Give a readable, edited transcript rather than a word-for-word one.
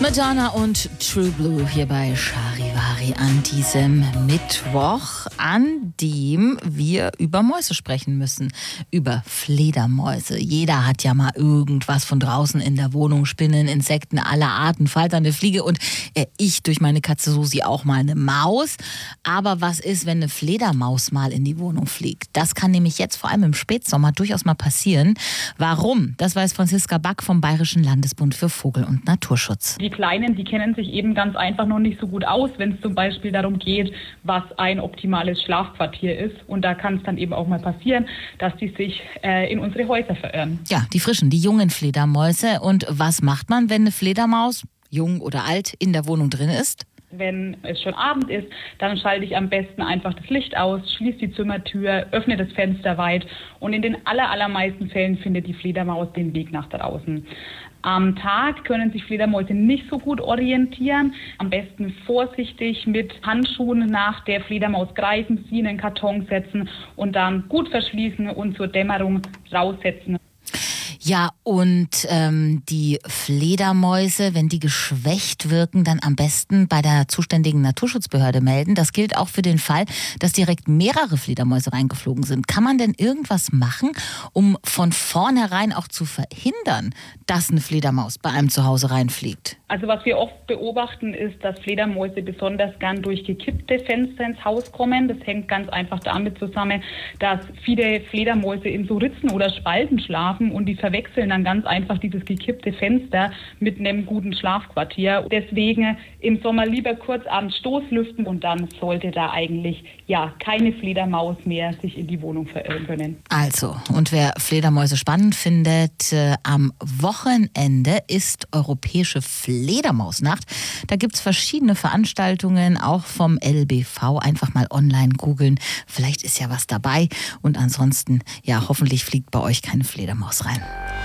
Madonna und True Blue hier bei Charivari an diesem Mittwoch, an dem wir über Mäuse sprechen müssen, über Fledermäuse. Jeder hat ja mal irgendwas von draußen in der Wohnung, Spinnen, Insekten aller Arten, falternde Fliege und ich durch meine Katze Susi auch mal eine Maus. Aber was ist, wenn eine Fledermaus mal in die Wohnung fliegt? Das kann nämlich jetzt vor allem im Spätsommer durchaus mal passieren. Warum? Das weiß Franziska Back vom Bayerischen Landesbund für Vogel- und Naturschutz. Die Kleinen, die kennen sich eben ganz einfach noch nicht so gut aus, wenn es zum Beispiel darum geht, was ein optimales Schlafquartier ist. Und da kann es dann eben auch mal passieren, dass die sich in unsere Häuser verirren. Ja, die frischen, die jungen Fledermäuse. Und was macht man, wenn eine Fledermaus, jung oder alt, in der Wohnung drin ist? Wenn es schon Abend ist, dann schalte ich am besten einfach das Licht aus, schließe die Zimmertür, öffne das Fenster weit und in den allermeisten Fällen findet die Fledermaus den Weg nach draußen. Am Tag können sich Fledermäuse nicht so gut orientieren. Am besten vorsichtig mit Handschuhen nach der Fledermaus greifen, sie in den Karton setzen und dann gut verschließen und zur Dämmerung raussetzen. Ja, und die Fledermäuse, wenn die geschwächt wirken, dann am besten bei der zuständigen Naturschutzbehörde melden. Das gilt auch für den Fall, dass direkt mehrere Fledermäuse reingeflogen sind. Kann man denn irgendwas machen, um von vornherein auch zu verhindern, dass eine Fledermaus bei einem zu Hause reinfliegt? Also was wir oft beobachten, ist, dass Fledermäuse besonders gern durch gekippte Fenster ins Haus kommen. Das hängt ganz einfach damit zusammen, dass viele Fledermäuse in so Ritzen oder Spalten schlafen und die verwechseln dann ganz einfach dieses gekippte Fenster mit einem guten Schlafquartier. Deswegen im Sommer lieber kurz abends Stoßlüften und dann sollte da eigentlich keine Fledermaus mehr sich in die Wohnung verirren können. Also, und wer Fledermäuse spannend findet, am Wochenende ist Europäische Fledermausnacht. Da gibt es verschiedene Veranstaltungen, auch vom LBV. Einfach mal online googeln. Vielleicht ist ja was dabei. Und ansonsten, hoffentlich fliegt bei euch keine Fledermaus rein.